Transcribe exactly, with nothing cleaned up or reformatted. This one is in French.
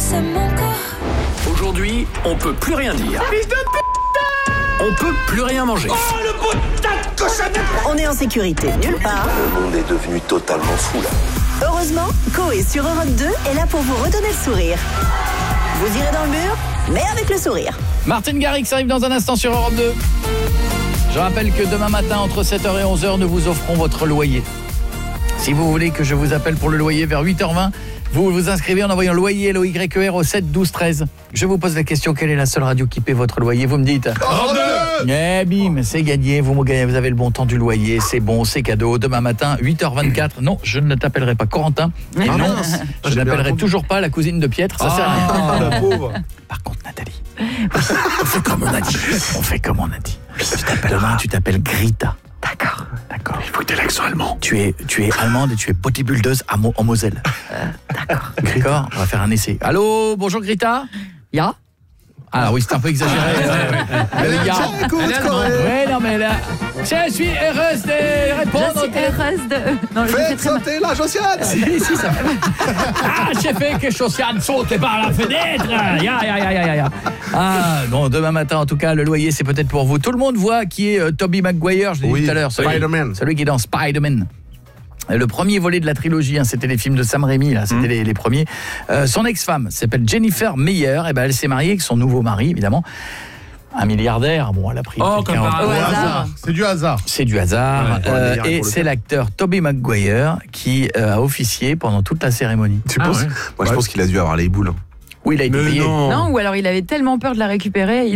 c'est mon corps. Aujourd'hui, on peut plus rien dire. Fils de putain! On peut plus rien manger. Oh, le putain de cochonnette! On est en sécurité nulle part. Le monde est devenu totalement fou là. Heureusement, Coé sur Europe deux est là pour vous redonner le sourire. Vous irez dans le mur, mais avec le sourire. Martin Garrix arrive dans un instant sur Europe deux. Je rappelle que demain matin, entre sept heures et onze heures, nous vous offrons votre loyer. Si vous voulez que je vous appelle pour le loyer vers huit heures vingt, vous vous inscrivez en envoyant loyer L O Y E R au sept douze treize. Je vous pose la question, quelle est la seule radio qui paie votre loyer? Vous me dites Europe deux! Eh bim, c'est gagné, vous me gagnez, vous avez le bon temps du loyer, c'est bon, c'est cadeau. Demain matin, huit heures vingt-quatre. Non, je ne t'appellerai pas Corentin. Et Ah non, mince. je n'appellerai toujours pas la cousine de Pietre, ça sert à rien. Ah, la pauvre. Par contre, Nathalie, on fait comme on a dit. On fait comme on a dit. Tu t'appelles demain, tu t'appelles Grita. D'accord. D'accord. Il faut que tu aies l'accent allemand. Tu es, tu es allemande et tu es bodybuildeuse à Mo- en Moselle. Euh, d'accord. D'accord. On va faire un essai. Allô, bonjour Grita. Ya. Ah oui, c'est un peu exagéré. Elle est gars. bien, écoute, Elle est quand allemande. même. Ouais, non mais là, je suis heureuse de répondre. Je suis heureuse de... Non, je fais Faites très mal. sauter la Josiane. Si, si, ça Ah, j'ai fait que Josiane saute par la fenêtre. Ya, ya, ya, ya, ya. Ah, bon, demain matin, en tout cas, le loyer, c'est peut-être pour vous. Tout le monde voit qui est euh, Tobey Maguire, je l'ai Oui, dit tout à l'heure. celui- Spider-Man. Celui qui est dans Spider-Man. Le premier volet de la trilogie, hein, c'était les films de Sam Raimi, là, c'était mmh. les, les premiers. Euh, son ex-femme s'appelle Jennifer Meyer, et ben elle s'est mariée avec son nouveau mari, évidemment. Un milliardaire, bon, elle a pris Oh, quelqu'un comme par en- Au Au hasard. hasard. C'est du hasard. C'est du hasard. Ouais, pour euh, le meilleur et et pour le c'est pire. l'acteur Tobey Maguire qui euh, a officié pendant toute la cérémonie. Tu Ah penses ouais. Moi, je pense qu'il a dû avoir les boules. Oui, il a été Mais payé. non. Non, ou alors il avait tellement peur de la récupérer, il